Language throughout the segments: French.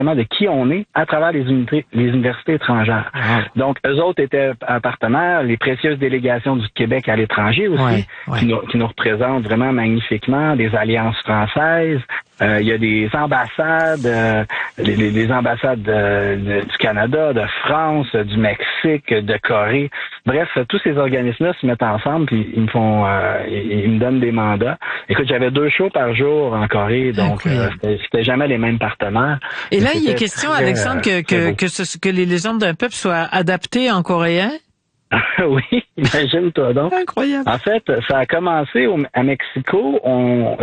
de qui on est à travers les universités étrangères. Donc, eux autres étaient partenaires, les précieuses délégations du Québec à l'étranger aussi, qui nous représentent vraiment magnifiquement, des alliances françaises. Il y a des ambassades, les ambassades du Canada, de France, du Mexique, de Corée. Bref, tous ces organismes-là se mettent ensemble puis ils me donnent des mandats. Écoute, j'avais 2 shows par jour en Corée, donc c'était jamais les mêmes partenaires. Et là, il est question, Alexandre, que les légendes d'un peuple soient adaptées en coréen? Oui, imagine-toi donc. Incroyable. En fait, ça a commencé à Mexico. On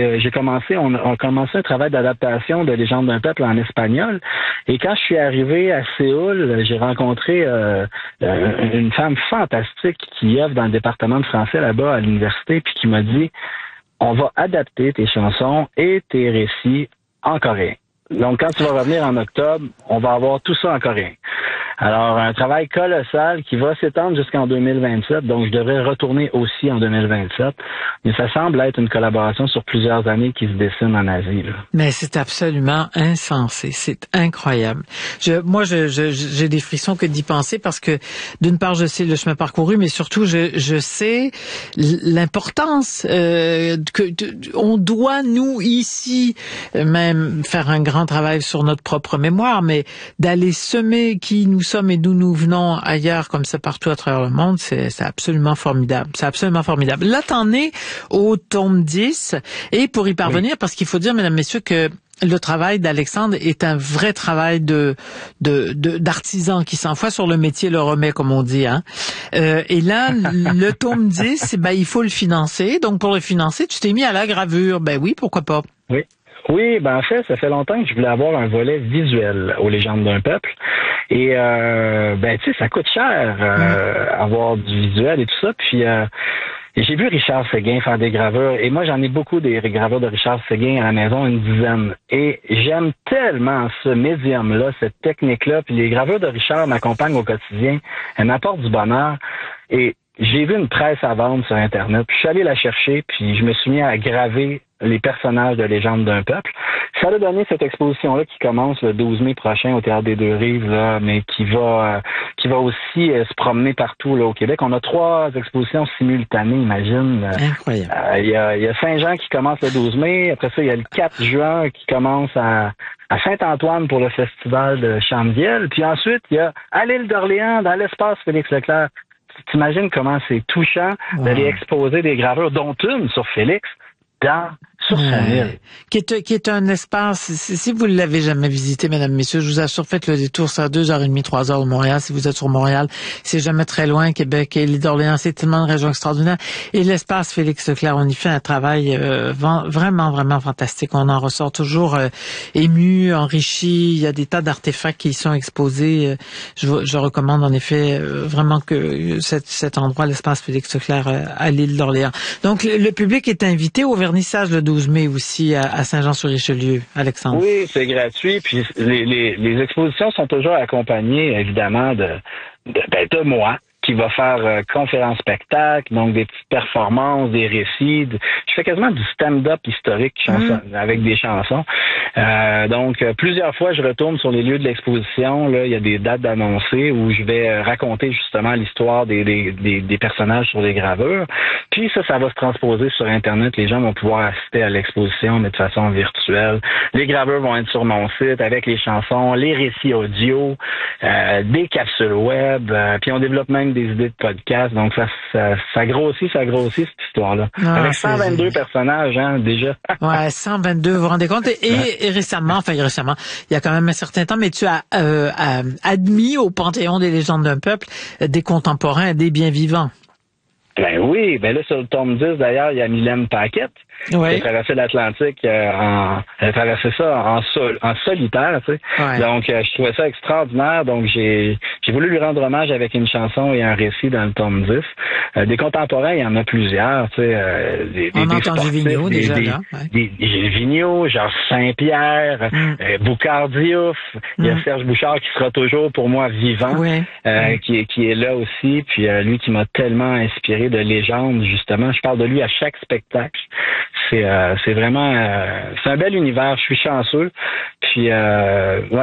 a commencé un travail d'adaptation de Légendes d'un peuple en espagnol. Et quand je suis arrivé à Séoul, j'ai rencontré une femme fantastique qui œuvre dans le département de français là-bas à l'université, puis qui m'a dit, on va adapter tes chansons et tes récits en coréen. Donc, quand tu vas revenir en octobre, on va avoir tout ça en coréen. Alors, un travail colossal qui va s'étendre jusqu'en 2027, donc je devrais retourner aussi en 2027. Mais ça semble être une collaboration sur plusieurs années qui se dessine en Asie, là. Mais c'est absolument insensé, c'est incroyable. Moi, j'ai des frissons que d'y penser parce que, d'une part, je sais le chemin parcouru, mais surtout, je sais l'importance on doit, nous, ici, même faire un grand travail sur notre propre mémoire, mais d'aller semer qui nous sommes et d'où nous venons ailleurs comme ça partout à travers le monde, c'est absolument formidable. C'est absolument formidable. Là, t'en es au tome 10 et pour y parvenir, parce qu'il faut dire, mesdames, messieurs, que le travail d'Alexandre est un vrai travail d'artisan qui 100 fois sur le métier le remet, comme on dit, hein. Et là, le tome 10, il faut le financer. Donc, pour le financer, tu t'es mis à la gravure. Ben oui, pourquoi pas? Oui, en fait, ça fait longtemps que je voulais avoir un volet visuel aux Légendes d'un peuple. Et tu sais, ça coûte cher avoir du visuel et tout ça. Puis j'ai vu Richard Séguin faire des gravures. Et moi, j'en ai beaucoup des gravures de Richard Séguin à la maison, une dizaine. Et j'aime tellement ce médium-là, cette technique-là. Puis les gravures de Richard m'accompagnent au quotidien. Elles m'apportent du bonheur. Et j'ai vu une presse à vendre sur Internet. Puis je suis allé la chercher. Puis je me suis mis à graver les personnages de Légendes d'un peuple. Ça a donné cette exposition-là qui commence le 12 mai prochain au Théâtre des Deux-Rives, là, mais qui va aussi se promener partout là au Québec. On a 3 expositions simultanées, imagine. Incroyable. Il y a Saint-Jean qui commence le 12 mai. Après ça, il y a le 4 juin qui commence à Saint-Antoine pour le festival de Champiel. Puis ensuite, il y a à l'île d'Orléans, dans l'espace Félix Leclerc. T'imagines comment c'est touchant d'aller exposer des gravures, dont une sur Félix, sur son île. Qui est un espace, si vous ne l'avez jamais visité, mesdames, messieurs, je vous assure, faites le détour, c'est à 2h30, 3h de Montréal, si vous êtes sur Montréal. C'est jamais très loin, Québec et l'île d'Orléans, c'est tellement une région extraordinaire. Et l'espace Félix Leclerc, on y fait un travail vraiment, vraiment fantastique. On en ressort toujours ému, enrichi. Il y a des tas d'artefacts qui y sont exposés. Je recommande en effet vraiment que cet endroit, l'espace Félix Leclerc à l'île d'Orléans. Donc, le public est invité au vernissage le 12 mai aussi à Saint-Jean-sur-Richelieu, Alexandre. Oui, c'est gratuit. Puis les expositions sont toujours accompagnées, évidemment, de moi, qui va faire conférence-spectacle, donc des petites performances, des récits. Je fais quasiment du stand-up historique avec des chansons. Donc, plusieurs fois, je retourne sur les lieux de l'exposition. Là, il y a des dates d'annoncer où je vais raconter justement l'histoire des personnages sur les gravures. Puis ça va se transposer sur Internet. Les gens vont pouvoir assister à l'exposition, mais de façon virtuelle. Les gravures vont être sur mon site avec les chansons, les récits audio, des capsules web. Puis on développe même des idées de podcast. Donc ça grossit cette histoire-là. Avec 122 personnages, déjà. Ouais, 122, vous vous rendez compte? Et récemment, il y a quand même un certain temps, mais tu as admis au Panthéon des légendes d'un peuple des contemporains et des bien vivants. Ben oui, là sur le tome 10 d'ailleurs, il y a Mylène Paquette qui a traversé l'Atlantique elle a traversé ça en solitaire, tu sais. Ouais. Donc je trouvais ça extraordinaire, donc j'ai voulu lui rendre hommage avec une chanson et un récit dans le tome 10. Des contemporains, il y en a plusieurs, tu sais, on a entendu Vigneault déjà là. Des Vigneault, Georges Saint-Pierre, Boucard Diouf, il y a Serge Bouchard qui sera toujours pour moi vivant, qui est là aussi, puis lui qui m'a tellement inspiré de légendes, justement. Je parle de lui à chaque spectacle. C'est vraiment c'est un bel univers. Je suis chanceux. Puis ouais,